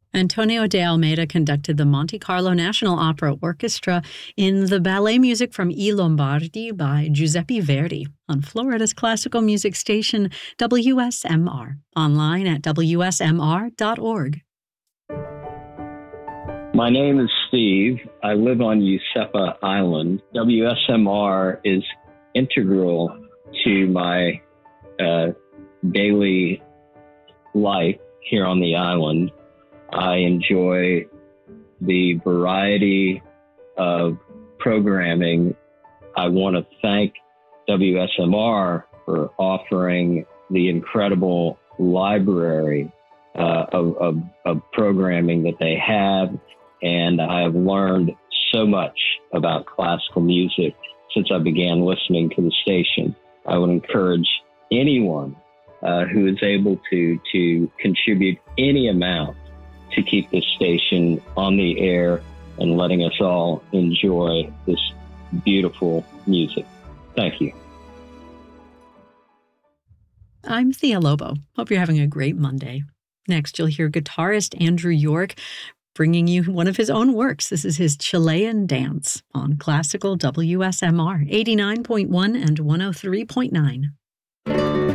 Antonio de Almeida conducted the Monte Carlo National Opera Orchestra in the ballet music from I Lombardi by Giuseppe Verdi on Florida's classical music station WSMR, online at wsmr.org. My name is Steve. I live on Usepa Island. WSMR is integral to my daily life here on the island. I enjoy the variety of programming. I want to thank WSMR for offering the incredible library of programming that they have. And I have learned so much about classical music since I began listening to the station. I would encourage anyone who is able to contribute any amount to keep this station on the air and letting us all enjoy this beautiful music. Thank you. I'm Thea Lobo. Hope you're having a great Monday. Next, you'll hear guitarist Andrew York bringing you one of his own works. This is his Chilean Dance on classical WSMR 89.1 and 103.9.